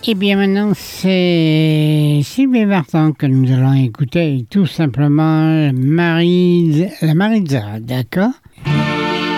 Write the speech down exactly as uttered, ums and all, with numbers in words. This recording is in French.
Eh bien, maintenant, c'est Sylvie Vartan que nous allons écouter, tout simplement Marie, la Maritza, d'accord?